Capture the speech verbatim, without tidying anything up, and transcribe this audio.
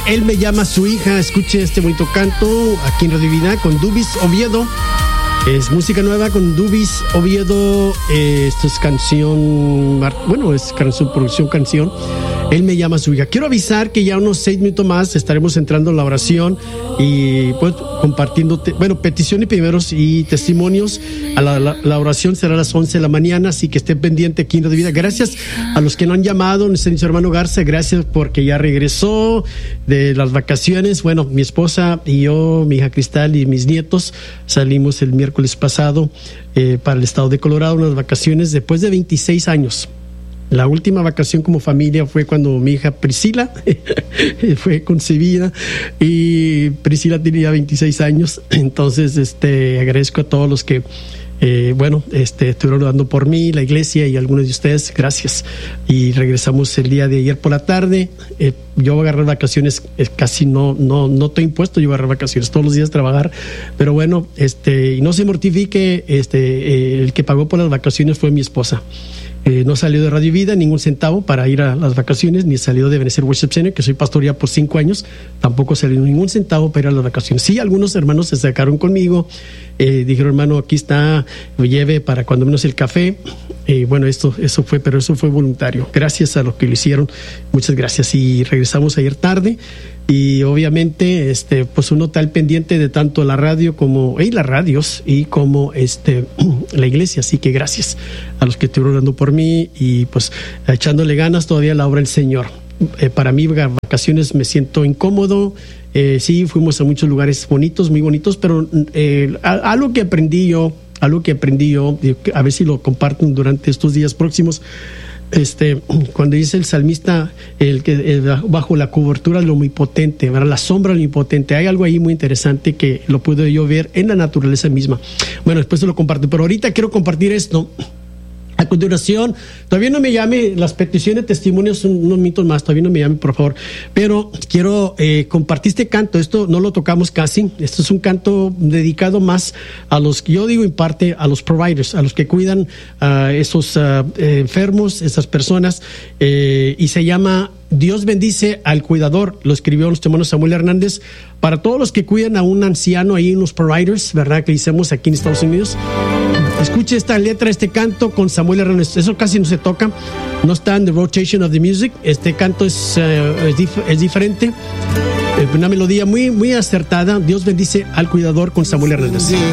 Él me llama su hija. Escuche este bonito canto aquí en Radio Vida con Dubis Oviedo. Es música nueva con Dubis Oviedo. Eh, esto es canción, bueno, es canción, producción, canción. Él me llama su hija. Quiero avisar que ya unos seis minutos más estaremos entrando en la oración y pues compartiendo, bueno, peticiones primeros y testimonios. A la, la, la oración será a las once de la mañana, así que estén pendientes aquí en Radio Vida. Gracias a los que no han llamado, nuestro hermano Garza, gracias porque ya regresó de las vacaciones. Bueno, mi esposa y yo, mi hija Cristal y mis nietos salimos el miércoles pasado eh, para el estado de Colorado, unas vacaciones después de veintiséis años. La última vacación como familia fue cuando mi hija Priscila fue concebida y Priscila tenía veintiséis años. Entonces, este, agradezco a todos los que, eh, bueno, este, estuvieron orando por mí, la iglesia y algunos de ustedes. Gracias. Y regresamos el día de ayer por la tarde. Eh, yo voy a agarrar vacaciones, eh, casi no, no, no estoy impuesto yo a agarrar vacaciones, todos los días trabajar. Pero bueno, este, y no se mortifique, este, eh, el que pagó por las vacaciones fue mi esposa. Eh, no salió de Radio Vida ningún centavo para ir a las vacaciones, ni salió de Ebenezer Worship Center, que soy pastor ya por cinco años, tampoco salió ningún centavo para ir a las vacaciones. Sí, algunos hermanos se acercaron conmigo, eh, dijeron, hermano, aquí está, lo lleve para cuando menos el café. Eh, bueno, esto, eso fue, pero eso fue voluntario. Gracias a los que lo hicieron, muchas gracias. Y regresamos ayer tarde. Y obviamente, este, pues uno está al pendiente de tanto la radio como, y las radios, y como este, la iglesia. Así que gracias a los que estuvieron orando por mí y pues echándole ganas todavía a la obra del Señor. Eh, para mí, vacaciones me siento incómodo. Eh, sí, fuimos a muchos lugares bonitos, muy bonitos, pero eh, algo que aprendí yo, algo que aprendí yo, a ver si lo comparten durante estos días próximos. Este, cuando dice el salmista, el que el, bajo la cobertura de lo omnipotente, ¿verdad? La sombra de lo omnipotente, hay algo ahí muy interesante que lo pude yo ver en la naturaleza misma. Bueno, después se lo comparto, pero ahorita quiero compartir esto. A continuación, todavía no me llame, las peticiones de testimonios son unos minutos más, todavía no me llame, por favor, pero quiero eh, compartir este canto. Esto no lo tocamos casi, esto es un canto dedicado más a los, yo digo en parte, a los providers, a los que cuidan a esos uh, eh, enfermos, esas personas, eh, y se llama Dios bendice al cuidador. Lo escribió nuestro hermano Samuel Hernández. Para todos los que cuidan a un anciano ahí, unos providers, ¿verdad? Que hicimos aquí en Estados Unidos. Escuche esta letra, este canto con Samuel Hernández. Eso casi no se toca, no está en the rotation of the music. Este canto es, uh, es, dif- es diferente. Eh, una melodía muy, muy acertada. Dios bendice al cuidador con Samuel Hernández.